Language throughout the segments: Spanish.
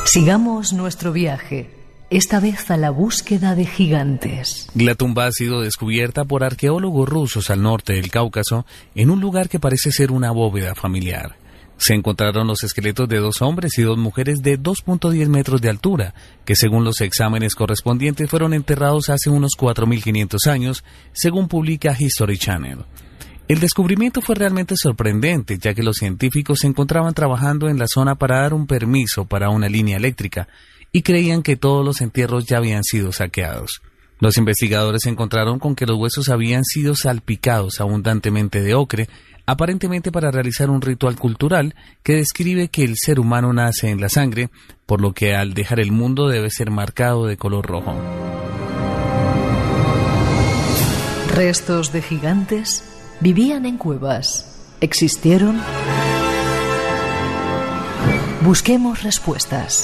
Sigamos nuestro viaje, esta vez a la búsqueda de gigantes. La tumba ha sido descubierta por arqueólogos rusos al norte del Cáucaso, en un lugar que parece ser una bóveda familiar. Se encontraron los esqueletos de 2 hombres y 2 mujeres de 2.10 metros de altura, que según los exámenes correspondientes fueron enterrados hace unos 4.500 años, según publica History Channel. El descubrimiento fue realmente sorprendente, ya que los científicos se encontraban trabajando en la zona para dar un permiso para una línea eléctrica y creían que todos los entierros ya habían sido saqueados. Los investigadores se encontraron con que los huesos habían sido salpicados abundantemente de ocre, aparentemente para realizar un ritual cultural que describe que el ser humano nace en la sangre, por lo que al dejar el mundo debe ser marcado de color rojo. Restos de gigantes vivían en cuevas. ¿Existieron? Busquemos respuestas.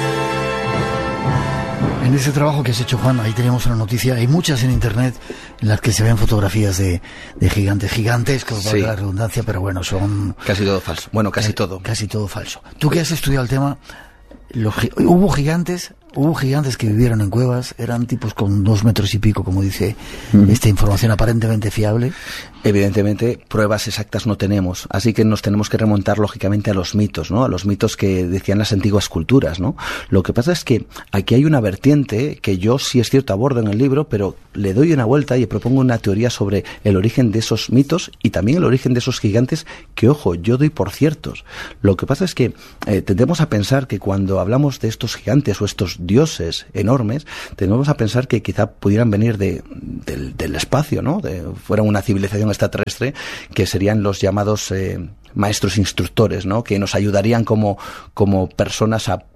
En ese trabajo que has hecho, Juan, ahí tenemos una noticia, hay muchas en internet en las que se ven fotografías de gigantes gigantescos, sí, valga la redundancia, pero bueno, son... Casi todo falso. Bueno, casi todo. Casi todo falso. Tú que has estudiado el tema, hubo gigantes que vivieron en cuevas, eran tipos con 2 metros y pico, como dice esta información aparentemente fiable. Evidentemente, pruebas exactas no tenemos, así que nos tenemos que remontar lógicamente a los mitos, ¿no? A los mitos que decían las antiguas culturas, ¿no? Lo que pasa es que aquí hay una vertiente que yo sí es cierto abordo en el libro, pero le doy una vuelta y propongo una teoría sobre el origen de esos mitos y también el origen de esos gigantes que, ojo, yo doy por ciertos. Lo que pasa es que tendemos a pensar que cuando hablamos de estos gigantes o estos dioses enormes, tendemos a pensar que quizá pudieran venir del espacio, ¿no? Fueran una civilización extraterrestre, que serían los llamados maestros instructores, ¿no? Que nos ayudarían como personas a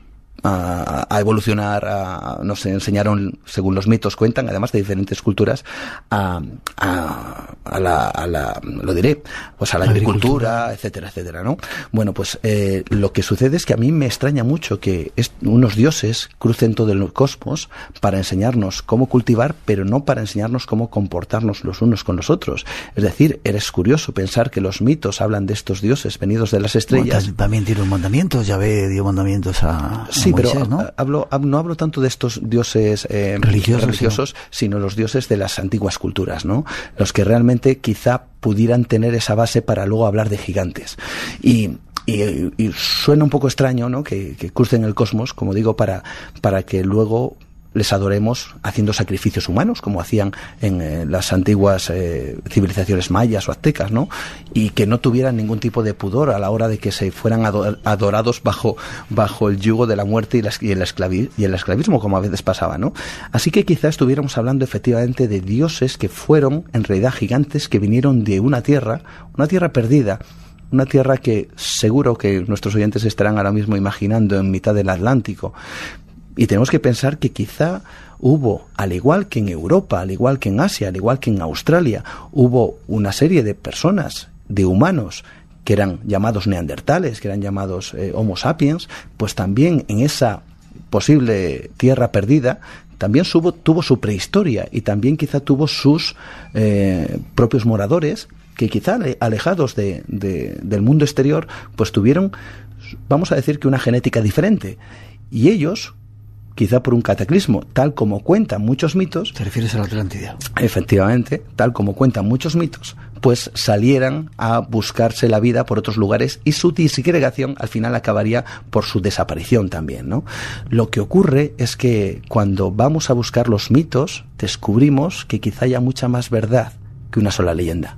evolucionar, nos enseñaron, según los mitos cuentan, además de diferentes culturas, a la agricultura, etcétera, etcétera, ¿no? Bueno, pues lo que sucede es que a mí me extraña mucho que unos dioses crucen todo el cosmos para enseñarnos cómo cultivar, pero no para enseñarnos cómo comportarnos los unos con los otros. Es decir, eres curioso pensar que los mitos hablan de estos dioses venidos de las estrellas. Bueno, también tiene mandamientos, Yahvé dio mandamientos a sí, Moisés, pero ¿no? no hablo tanto de estos dioses religiosos, sino los dioses de las antiguas culturas, ¿no? Los que realmente quizá pudieran tener esa base para luego hablar de gigantes. Y suena un poco extraño, ¿no? Que crucen el cosmos, como digo, para que luego les adoremos haciendo sacrificios humanos, como hacían en las antiguas civilizaciones mayas o aztecas, ¿no? Y que no tuvieran ningún tipo de pudor a la hora de que se fueran adorados bajo el yugo de la muerte y el esclavismo, como a veces pasaba, ¿no? Así que quizás estuviéramos hablando efectivamente de dioses que fueron en realidad gigantes que vinieron de una tierra perdida, una tierra que seguro que nuestros oyentes estarán ahora mismo imaginando en mitad del Atlántico. Y tenemos que pensar que quizá hubo, al igual que en Europa, al igual que en Asia, al igual que en Australia, hubo una serie de personas, de humanos, que eran llamados neandertales, que eran llamados Homo sapiens, pues también en esa posible tierra perdida también tuvo su prehistoria y también quizá tuvo sus propios moradores que quizá alejados del mundo exterior, pues tuvieron, vamos a decir que una genética diferente. Y ellos, quizá por un cataclismo, tal como cuentan muchos mitos... ¿Te refieres a la Atlántida? Efectivamente, tal como cuentan muchos mitos, pues salieran a buscarse la vida por otros lugares y su disgregación al final acabaría por su desaparición también, ¿no? Lo que ocurre es que cuando vamos a buscar los mitos, descubrimos que quizá haya mucha más verdad que una sola leyenda.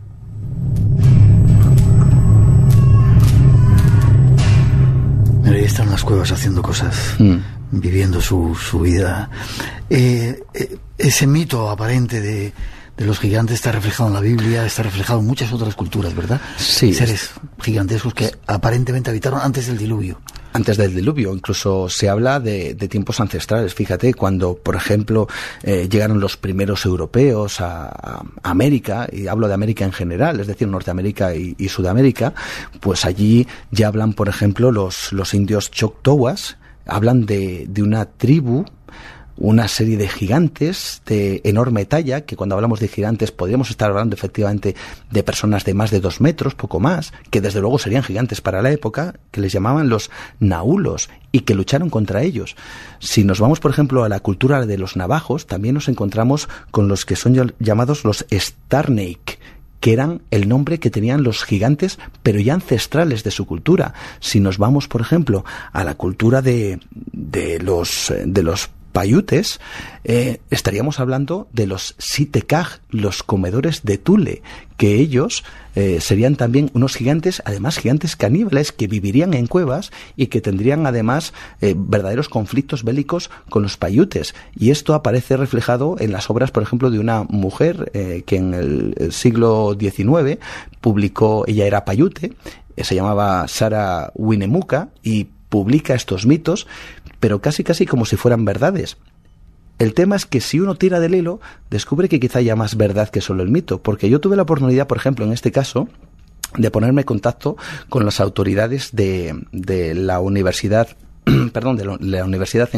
Ahí están las cuevas haciendo cosas, viviendo su vida. Ese mito aparente de los gigantes está reflejado en la Biblia, está reflejado en muchas otras culturas, ¿verdad? Sí. Seres gigantescos que aparentemente habitaron antes del diluvio. Antes del diluvio, incluso se habla de tiempos ancestrales. Fíjate, cuando, por ejemplo, llegaron los primeros europeos a América, y hablo de América en general, es decir, Norteamérica y Sudamérica, pues allí ya hablan, por ejemplo, los indios Choctaws, hablan de una tribu una serie de gigantes de enorme talla, que cuando hablamos de gigantes podríamos estar hablando efectivamente de personas de más de 2 metros, poco más, que desde luego serían gigantes para la época, que les llamaban los nahulos y que lucharon contra ellos. Si nos vamos, por ejemplo, a la cultura de los navajos, también nos encontramos con los que son llamados los Starnake, que eran el nombre que tenían los gigantes, pero ya ancestrales de su cultura. Si nos vamos, por ejemplo, a la cultura de los paiutes, estaríamos hablando de los Sitekaj, los comedores de Thule, que ellos serían también unos gigantes, además gigantes caníbales, que vivirían en cuevas y que tendrían además verdaderos conflictos bélicos con los paiutes. Y esto aparece reflejado en las obras, por ejemplo, de una mujer que en el siglo XIX publicó, ella era paiute, se llamaba Sarah Winnemucca, y publica estos mitos, pero casi como si fueran verdades. El tema es que si uno tira del hilo, descubre que quizá haya más verdad que solo el mito, porque yo tuve la oportunidad, por ejemplo, en este caso, de ponerme en contacto con las autoridades de la universidad, perdón, de la universidad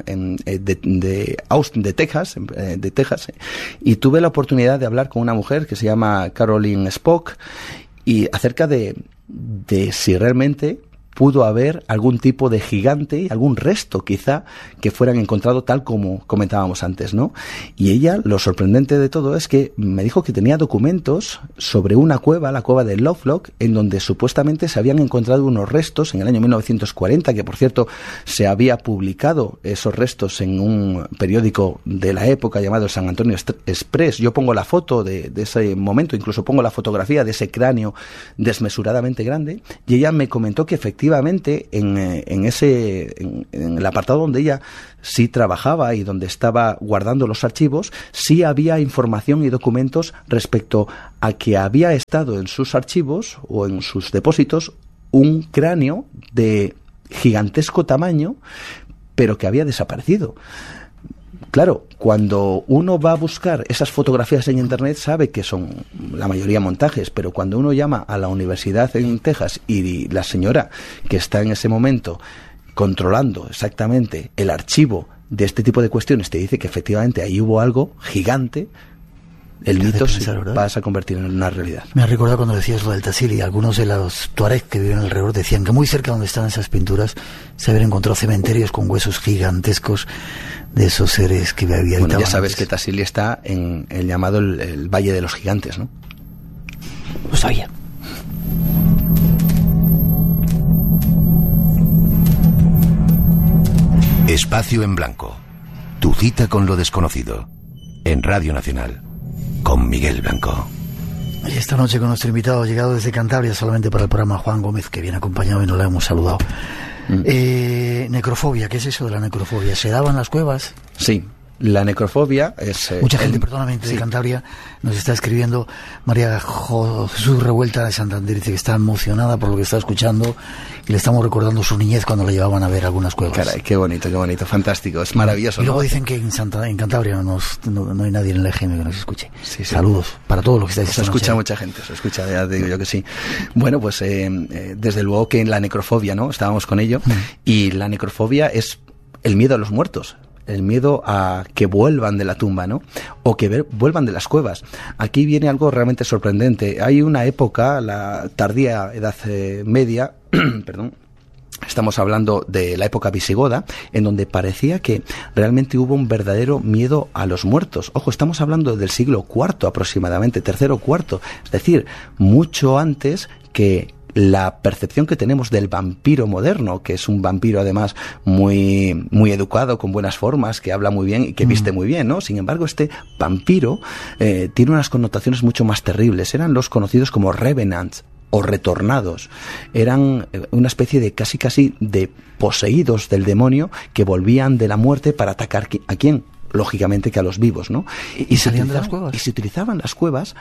de Austin, de Texas, y tuve la oportunidad de hablar con una mujer que se llama Caroline Spock, y acerca de si realmente pudo haber algún tipo de gigante, algún resto quizá, que fueran encontrado tal como comentábamos antes, ¿no? Y ella, lo sorprendente de todo es que me dijo que tenía documentos sobre una cueva, la cueva de Lovelock, en donde supuestamente se habían encontrado unos restos en el año 1940, que por cierto se había publicado esos restos en un periódico de la época llamado San Antonio Express. Yo pongo la foto de ese momento, incluso pongo la fotografía de ese cráneo desmesuradamente grande, y ella me comentó que efectivamente en el apartado donde ella sí trabajaba y donde estaba guardando los archivos, sí había información y documentos respecto a que había estado en sus archivos o en sus depósitos un cráneo de gigantesco tamaño, pero que había desaparecido. Claro, cuando uno va a buscar esas fotografías en Internet sabe que son la mayoría montajes, pero cuando uno llama a la universidad en Texas y la señora que está en ese momento controlando exactamente el archivo de este tipo de cuestiones te dice que efectivamente ahí hubo algo gigante, el mito se va a convertir en una realidad. Me ha recordado cuando decías lo del Tassili, algunos de los tuareg que viven alrededor decían que muy cerca donde están esas pinturas se habían encontrado cementerios con huesos gigantescos de esos seres que había habitaban. Bueno, ya sabes que Tassili está en el llamado el Valle de los Gigantes, ¿no? Lo sabía. Espacio en Blanco. Tu cita con lo desconocido. En Radio Nacional. Con Miguel Blanco. Y esta noche con nuestro invitado llegado desde Cantabria solamente para el programa, Juan Gómez, que viene acompañado y no le hemos saludado. Necrofobia, ¿qué es eso de la necrofobia? ¿Se daba en las cuevas? Sí. La necrofobia es... Mucha gente, perdóname, de Cantabria nos está escribiendo. María Jesús Revuelta de Santander dice que está emocionada por lo que está escuchando y le estamos recordando su niñez cuando la llevaban a ver algunas cuevas. Caray, qué bonito, fantástico, es maravilloso. Y luego dicen que en Cantabria no hay nadie en el EGM que nos escuche. Sí. Saludos para todos los que estáis escuchando. Se escucha mucha gente, se escucha, ya te digo yo que sí. Bueno, pues desde luego que en la necrofobia, ¿no? Estábamos con ello, y la necrofobia es el miedo a los muertos. El miedo a que vuelvan de la tumba, ¿no? O que vuelvan de las cuevas. Aquí viene algo realmente sorprendente. Hay una época, la tardía Edad Media, perdón, estamos hablando de la época visigoda, en donde parecía que realmente hubo un verdadero miedo a los muertos. Ojo, estamos hablando del siglo IV aproximadamente, tercero, cuarto. Es decir, mucho antes que la percepción que tenemos del vampiro moderno, que es un vampiro además muy, muy educado, con buenas formas, que habla muy bien y que viste muy bien, ¿no? Sin embargo, este vampiro tiene unas connotaciones mucho más terribles. Eran los conocidos como revenants o retornados. Eran una especie de casi de poseídos del demonio que volvían de la muerte para atacar ¿a quién? Lógicamente que a los vivos, ¿no? ¿Y salían de las cuevas? Y se utilizaban las cuevas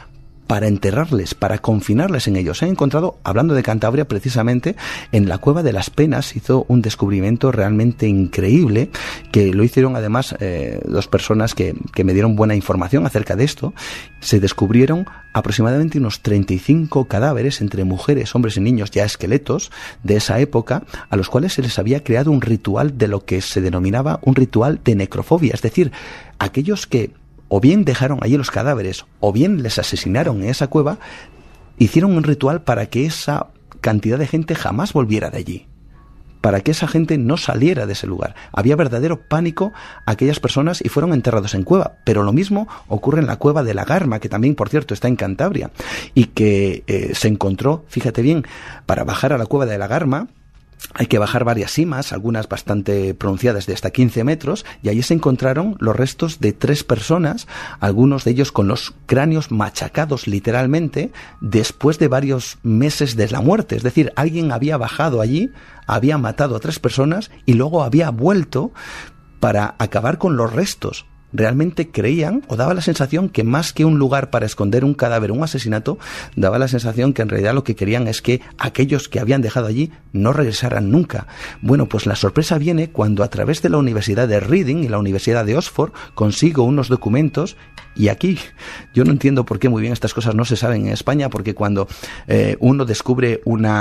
para enterrarles, para confinarles en ellos. Se han encontrado, hablando de Cantabria precisamente, en la Cueva de las Penas hizo un descubrimiento realmente increíble, que lo hicieron además dos personas que me dieron buena información acerca de esto. Se descubrieron aproximadamente unos 35 cadáveres entre mujeres, hombres y niños, ya esqueletos de esa época, a los cuales se les había creado un ritual de lo que se denominaba un ritual de necrofobia, es decir, aquellos que o bien dejaron allí los cadáveres, o bien les asesinaron en esa cueva, hicieron un ritual para que esa cantidad de gente jamás volviera de allí, para que esa gente no saliera de ese lugar. Había verdadero pánico a aquellas personas y fueron enterrados en cueva. Pero lo mismo ocurre en la cueva de la Garma, que también, por cierto, está en Cantabria, y que se encontró, fíjate bien, para bajar a la cueva de la Garma, hay que bajar varias simas, algunas bastante pronunciadas de hasta 15 metros, y allí se encontraron los restos de 3 personas, algunos de ellos con los cráneos machacados literalmente, después de varios meses de la muerte. Es decir, alguien había bajado allí, había matado a 3 personas y luego había vuelto para acabar con los restos. Realmente creían, o daba la sensación, que más que un lugar para esconder un cadáver, un asesinato, daba la sensación que en realidad lo que querían es que aquellos que habían dejado allí no regresaran nunca. Bueno, pues la sorpresa viene cuando a través de la Universidad de Reading y la Universidad de Oxford consigo unos documentos, y aquí yo no entiendo por qué muy bien estas cosas no se saben en España, porque cuando uno descubre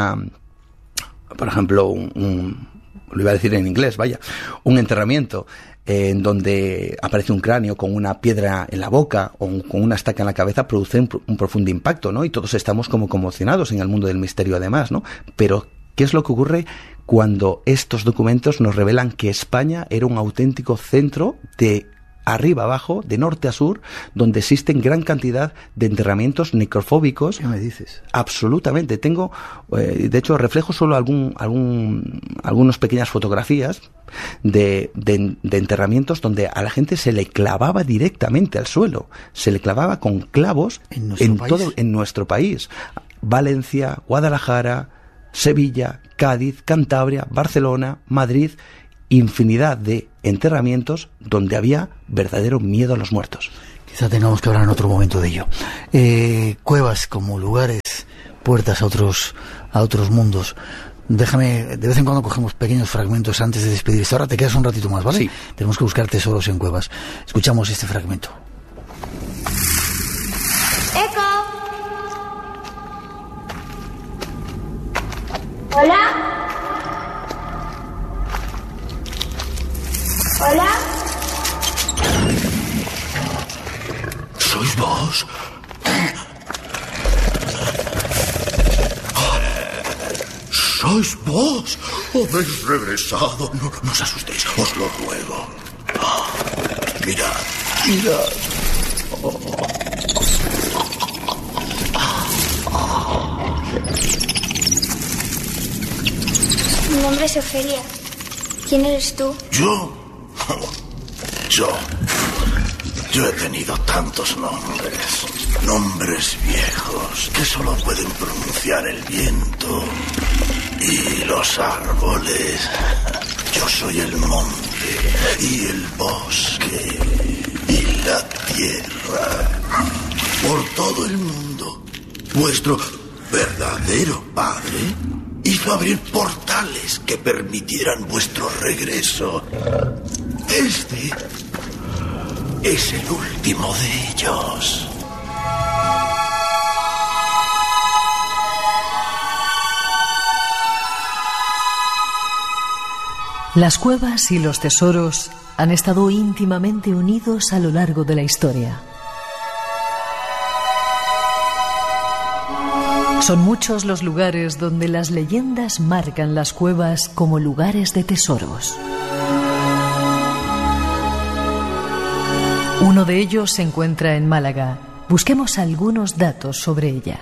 por ejemplo, lo iba a decir en inglés, un enterramiento en donde aparece un cráneo con una piedra en la boca o con una estaca en la cabeza, produce un profundo impacto, ¿no? Y todos estamos como conmocionados en el mundo del misterio además, ¿no? Pero, ¿qué es lo que ocurre cuando estos documentos nos revelan que España era un auténtico centro de arriba abajo, de norte a sur, donde existen gran cantidad de enterramientos necrofóbicos? ¿Qué me dices? Absolutamente. Tengo, de hecho, reflejo solo algunas pequeñas fotografías de enterramientos donde a la gente se le clavaba directamente al suelo, se le clavaba con clavos en nuestro país. Valencia, Guadalajara, Sevilla, Cádiz, Cantabria, Barcelona, Madrid, infinidad de enterramientos donde había verdadero miedo a los muertos. Quizá tengamos que hablar en otro momento de ello. Cuevas como lugares, puertas a otros mundos. Déjame, de vez en cuando cogemos pequeños fragmentos antes de despedirse. Ahora te quedas un ratito más, ¿vale? Sí. Tenemos que buscar tesoros en cuevas. Escuchamos este fragmento. ¡Eco! ¿Hola? ¿Hola? ¿Sois vos? ¿Sois vos? ¿Habéis regresado? No os asustéis, os lo ruego. Mirad. Mi nombre es Ofelia. ¿Quién eres tú? Yo he tenido tantos nombres viejos que solo pueden pronunciar el viento y los árboles. Yo soy el monte y el bosque y la tierra. Por todo el mundo, vuestro verdadero padre hizo abrir portales que permitieran vuestro regreso. Este es el último de ellos. Las cuevas y los tesoros han estado íntimamente unidos a lo largo de la historia. Son muchos los lugares donde las leyendas marcan las cuevas como lugares de tesoros. Uno de ellos se encuentra en Málaga. Busquemos algunos datos sobre ella.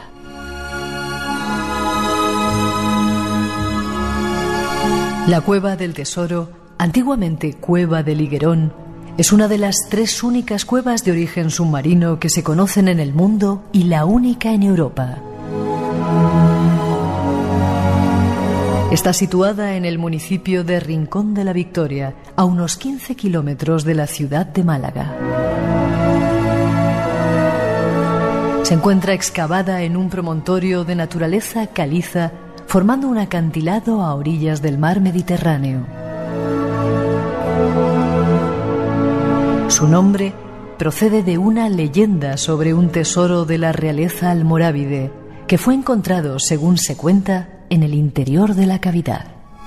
La Cueva del Tesoro, antiguamente Cueva del Higuerón, es una de las 3 únicas cuevas de origen submarino que se conocen en el mundo y la única en Europa. Está situada en el municipio de Rincón de la Victoria, a unos 15 kilómetros de la ciudad de Málaga. Se encuentra excavada en un promontorio de naturaleza caliza, formando un acantilado a orillas del mar Mediterráneo. Su nombre procede de una leyenda sobre un tesoro de la realeza almorávide que fue encontrado, según se cuenta, en el interior de la cavidad.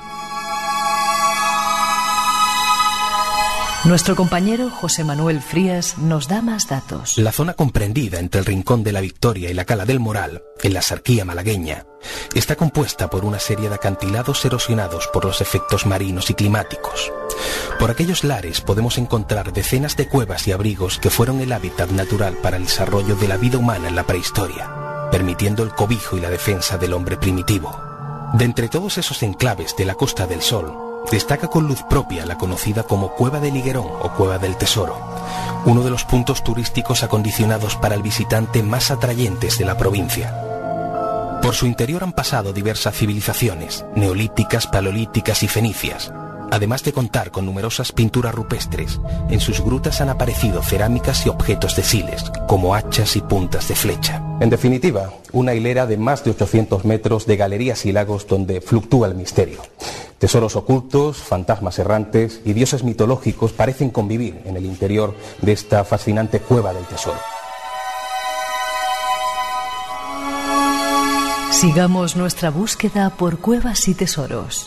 Nuestro compañero José Manuel Frías nos da más datos. La zona comprendida entre el Rincón de la Victoria y la Cala del Moral, en la Sarquía malagueña, está compuesta por una serie de acantilados erosionados por los efectos marinos y climáticos. Por aquellos lares podemos encontrar decenas de cuevas y abrigos que fueron el hábitat natural para el desarrollo de la vida humana en la prehistoria, permitiendo el cobijo y la defensa del hombre primitivo. De entre todos esos enclaves de la Costa del Sol, destaca con luz propia la conocida como Cueva del Higuerón o Cueva del Tesoro, uno de los puntos turísticos acondicionados para el visitante más atrayentes de la provincia. Por su interior han pasado diversas civilizaciones, neolíticas, paleolíticas y fenicias. Además de contar con numerosas pinturas rupestres, en sus grutas han aparecido cerámicas y objetos de siles, como hachas y puntas de flecha. En definitiva, una hilera de más de 800 metros de galerías y lagos donde fluctúa el misterio. Tesoros ocultos, fantasmas errantes y dioses mitológicos parecen convivir en el interior de esta fascinante Cueva del Tesoro. Sigamos nuestra búsqueda por cuevas y tesoros.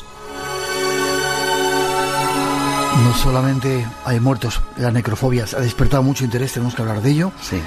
No solamente hay muertos, la necrofobia ha despertado mucho interés, tenemos que hablar de ello. Sí.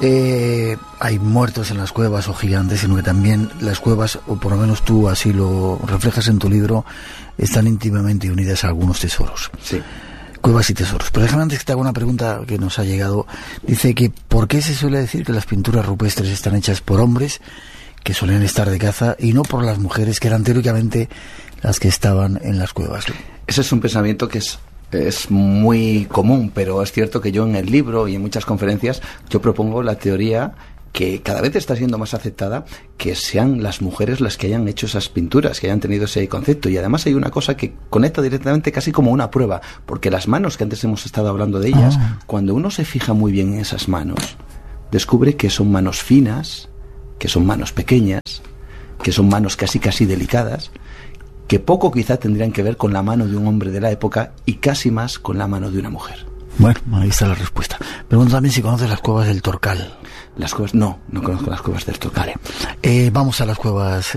Hay muertos en las cuevas o gigantes, sino que también las cuevas, o por lo menos tú así lo reflejas en tu libro, están íntimamente unidas a algunos tesoros. Sí. Cuevas y tesoros. Pero déjame antes que te haga una pregunta que nos ha llegado. Dice que ¿por qué se suele decir que las pinturas rupestres están hechas por hombres que suelen estar de caza y no por las mujeres que eran teóricamente las que estaban en las cuevas? Ese es un pensamiento que es muy común, pero es cierto que yo en el libro y en muchas conferencias yo propongo la teoría que cada vez está siendo más aceptada, que sean las mujeres las que hayan hecho esas pinturas, que hayan tenido ese concepto. Y además hay una cosa que conecta directamente casi como una prueba, porque las manos que antes hemos estado hablando de ellas, cuando uno se fija muy bien en esas manos, descubre que son manos finas, que son manos pequeñas, que son manos casi delicadas, que poco quizá tendrían que ver con la mano de un hombre de la época y casi más con la mano de una mujer. Bueno, ahí está la respuesta. Pregunto también si conoces las cuevas del Torcal. Las cuevas, no conozco las cuevas del Torcal. Vale. Vamos a las cuevas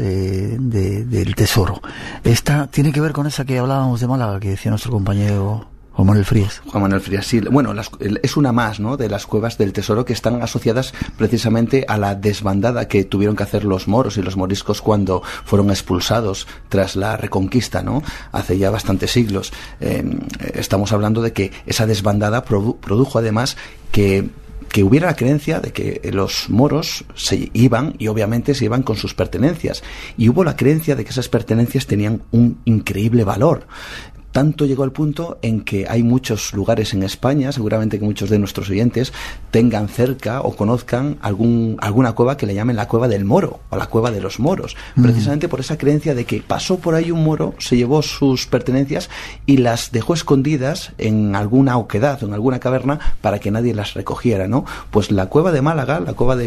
del Tesoro. Esta tiene que ver con esa que hablábamos de Málaga, que decía nuestro compañero Juan Manuel Frías. Juan Manuel Frías, sí. Bueno, es una más, ¿no?, de las cuevas del Tesoro que están asociadas precisamente a la desbandada que tuvieron que hacer los moros y los moriscos cuando fueron expulsados tras la Reconquista, ¿no?, hace ya bastantes siglos. Estamos hablando de que esa desbandada produjo además que hubiera la creencia de que los moros se iban, y obviamente se iban con sus pertenencias, y hubo la creencia de que esas pertenencias tenían un increíble valor. Tanto llegó al punto en que hay muchos lugares en España, seguramente que muchos de nuestros oyentes tengan cerca o conozcan alguna cueva que le llamen la Cueva del Moro o la Cueva de los Moros, precisamente por esa creencia de que pasó por ahí un moro, se llevó sus pertenencias y las dejó escondidas en alguna oquedad o en alguna caverna para que nadie las recogiera, ¿no? Pues la Cueva de Málaga, la Cueva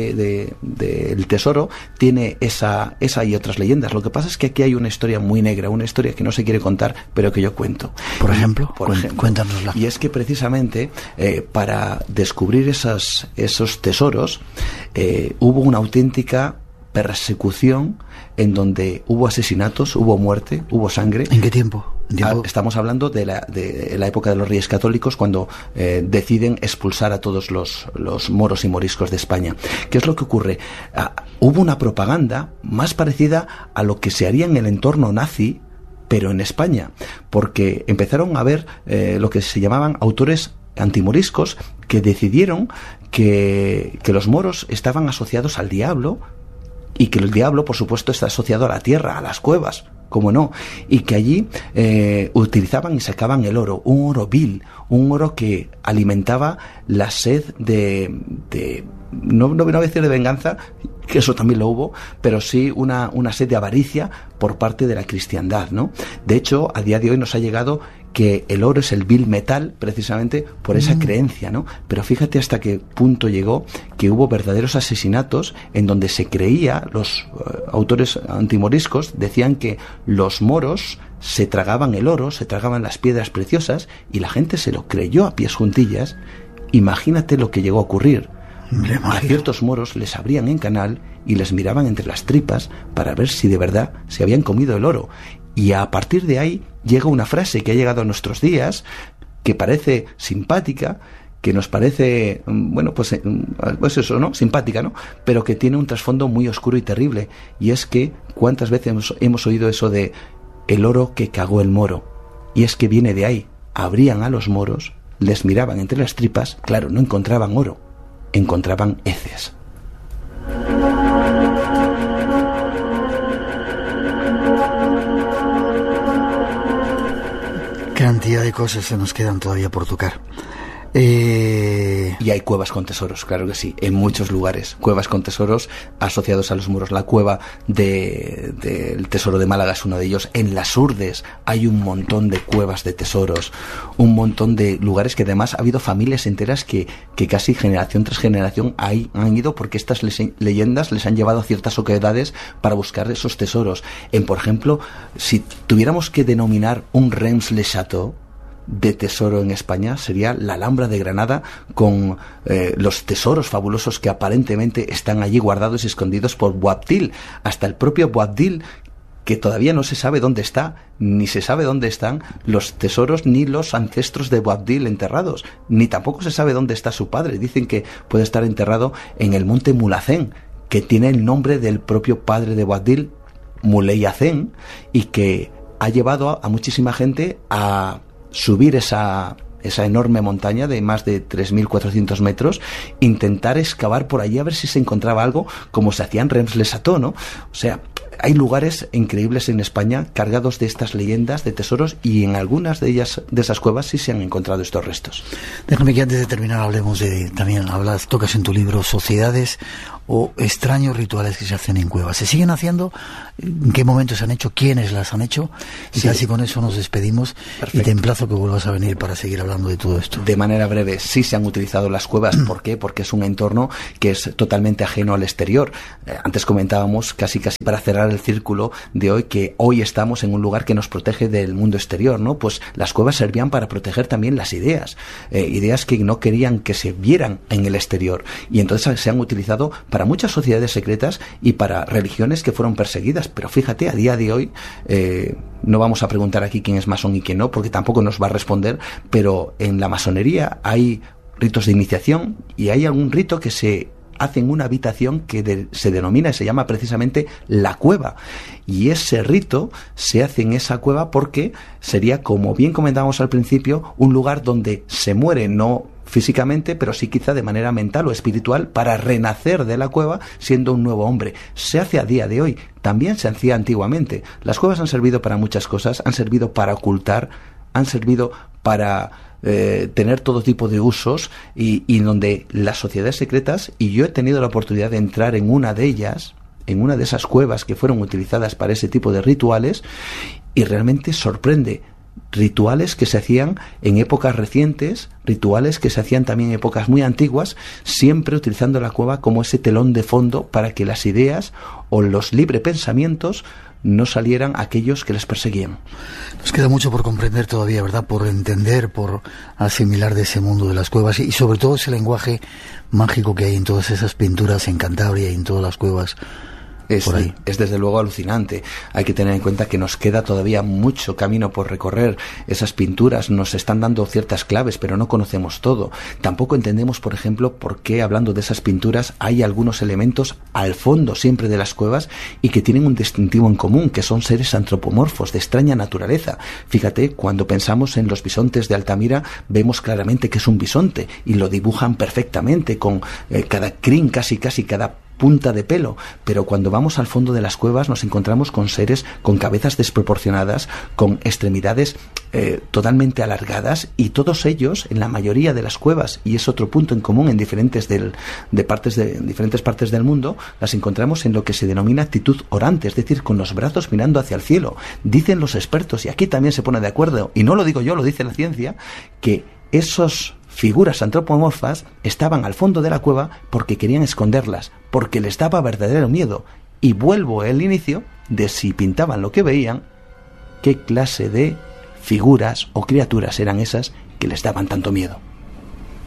del Tesoro, tiene esa y otras leyendas. Lo que pasa es que aquí hay una historia muy negra, una historia que no se quiere contar, pero que yo cuento. Por ejemplo, cuéntanosla. Y es que precisamente para descubrir esos tesoros hubo una auténtica persecución en donde hubo asesinatos, hubo muerte, hubo sangre. ¿En qué tiempo? Estamos hablando de la época de los Reyes Católicos, cuando deciden expulsar a todos los moros y moriscos de España. ¿Qué es lo que ocurre? Hubo una propaganda más parecida a lo que se haría en el entorno nazi, pero en España, porque empezaron a haber lo que se llamaban autores antimoriscos que decidieron que los moros estaban asociados al diablo, y que el diablo, por supuesto, está asociado a la tierra, a las cuevas, cómo no, y que allí utilizaban y sacaban el oro, un oro vil, un oro que alimentaba la sed no voy a decir de venganza, que eso también lo hubo, pero sí una sed de avaricia por parte de la cristiandad, ¿no? De hecho, a día de hoy nos ha llegado que el oro es el vil metal precisamente por esa creencia, ¿no? Pero fíjate hasta qué punto llegó que hubo verdaderos asesinatos en donde se creía, los autores antimoriscos decían que los moros se tragaban el oro, se tragaban las piedras preciosas, y la gente se lo creyó a pies juntillas. Imagínate lo que llegó a ocurrir. A ciertos moros les abrían en canal y les miraban entre las tripas para ver si de verdad se habían comido el oro. Y a partir de ahí llega una frase que ha llegado a nuestros días, que parece simpática, que nos parece, bueno, pues eso, ¿no? Simpática, ¿no? Pero que tiene un trasfondo muy oscuro y terrible. Y es que, ¿cuántas veces hemos oído eso de el oro que cagó el moro? Y es que viene de ahí. Abrían a los moros, les miraban entre las tripas, claro, no encontraban oro, encontraban heces. Cantidad de cosas se nos quedan todavía por tocar. Y hay cuevas con tesoros, claro que sí, en muchos lugares, cuevas con tesoros asociados a los muros. La cueva del Tesoro de Málaga es uno de ellos. En las Urdes hay un montón de cuevas de tesoros, un montón de lugares que además ha habido familias enteras que casi generación tras generación han ido, porque estas leyendas les han llevado a ciertas oquedades para buscar esos tesoros. Por ejemplo, si tuviéramos que denominar un Reims-le-Château de tesoro en España, sería la Alhambra de Granada, con los tesoros fabulosos que aparentemente están allí guardados y escondidos por Boabdil. Hasta el propio Boabdil, que todavía no se sabe dónde está, ni se sabe dónde están los tesoros ni los ancestros de Boabdil enterrados, ni tampoco se sabe dónde está su padre. Dicen que puede estar enterrado en el monte Mulhacén, que tiene el nombre del propio padre de Boabdil, Muley Hacén, y que ha llevado a muchísima gente a subir esa enorme montaña de más de 3.400 metros, intentar excavar por allí a ver si se encontraba algo, como se hacía en Reims-le-Château, ¿no? O sea, hay lugares increíbles en España cargados de estas leyendas, de tesoros, y en algunas de ellas, de esas cuevas, sí se han encontrado estos restos. Déjame que antes de terminar hablemos también tocas en tu libro sociedades o extraños rituales que se hacen en cuevas. ¿Se siguen haciendo? ¿En qué momento se han hecho? ¿Quiénes las han hecho? Y sí, casi con eso nos despedimos. Perfecto. Y te emplazo que vuelvas a venir para seguir hablando de todo esto. De manera breve, sí se han utilizado las cuevas. ¿Por qué? Porque es un entorno que es totalmente ajeno al exterior. Antes comentábamos, casi para cerrar el círculo de hoy, que hoy estamos en un lugar que nos protege del mundo exterior, ¿no? Pues las cuevas servían para proteger también las ideas. Ideas que no querían que se vieran en el exterior. Y entonces se han utilizado para muchas sociedades secretas y para religiones que fueron perseguidas. Pero fíjate, a día de hoy, no vamos a preguntar aquí quién es masón y quién no, porque tampoco nos va a responder, pero en la masonería hay ritos de iniciación y hay algún rito que se hace en una habitación que se denomina y se llama precisamente la cueva. Y ese rito se hace en esa cueva porque sería, como bien comentábamos al principio, un lugar donde se muere, no físicamente, pero sí quizá de manera mental o espiritual, para renacer de la cueva siendo un nuevo hombre. Se hace a día de hoy, también se hacía antiguamente. Las cuevas han servido para muchas cosas, han servido para ocultar, han servido para tener todo tipo de usos, y donde las sociedades secretas, y yo he tenido la oportunidad de entrar en una de ellas, en una de esas cuevas que fueron utilizadas para ese tipo de rituales, y realmente sorprende. Rituales que se hacían en épocas recientes, rituales que se hacían también en épocas muy antiguas, siempre utilizando la cueva como ese telón de fondo para que las ideas o los libre pensamientos no salieran a aquellos que les perseguían. Nos queda mucho por comprender todavía, ¿verdad? Por entender, por asimilar de ese mundo de las cuevas y sobre todo ese lenguaje mágico que hay en todas esas pinturas en Cantabria y en todas las cuevas. Es desde luego alucinante. Hay que tener en cuenta que nos queda todavía mucho camino por recorrer. Esas pinturas nos están dando ciertas claves, pero no conocemos todo. Tampoco entendemos, por ejemplo, por qué, hablando de esas pinturas, hay algunos elementos al fondo siempre de las cuevas y que tienen un distintivo en común, que son seres antropomorfos de extraña naturaleza. Fíjate, cuando pensamos en los bisontes de Altamira, vemos claramente que es un bisonte y lo dibujan perfectamente con cada crin, casi cada punta de pelo, pero cuando vamos al fondo de las cuevas nos encontramos con seres con cabezas desproporcionadas, con extremidades totalmente alargadas, y todos ellos, en la mayoría de las cuevas, y es otro punto en común en diferentes partes del mundo, las encontramos en lo que se denomina actitud orante, es decir, con los brazos mirando hacia el cielo. Dicen los expertos, y aquí también se pone de acuerdo, y no lo digo yo, lo dice la ciencia, que esos figuras antropomorfas estaban al fondo de la cueva porque querían esconderlas, porque les daba verdadero miedo. Y vuelvo al inicio de si pintaban lo que veían, qué clase de figuras o criaturas eran esas que les daban tanto miedo.